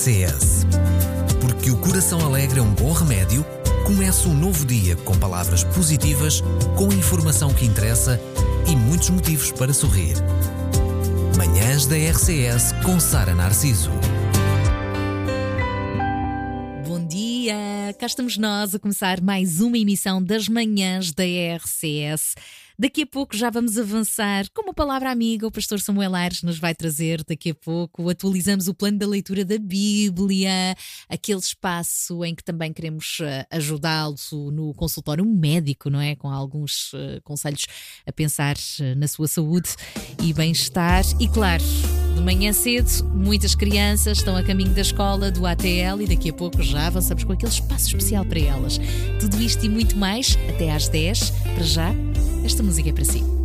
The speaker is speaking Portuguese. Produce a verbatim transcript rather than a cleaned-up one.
C S. Porque o coração alegre é um bom remédio, começa um novo dia com palavras positivas, com informação que interessa e muitos motivos para sorrir. Manhãs da R C S com Sara Narciso. Bom dia! Cá estamos nós a começar mais uma emissão das Manhãs da R C S. Daqui a pouco já vamos avançar com uma palavra amiga. O pastor Samuel Aires nos vai trazer daqui a pouco. Atualizamos o plano da leitura da Bíblia, aquele espaço em que também queremos ajudá-lo no consultório médico, não é? Com alguns uh, conselhos a pensar na sua saúde e bem-estar. E claro, de manhã cedo, muitas crianças estão a caminho da escola, do A T L, e daqui a pouco já avançamos com aquele espaço especial para elas. Tudo isto e muito mais até às dez. Para já, esta música é para si.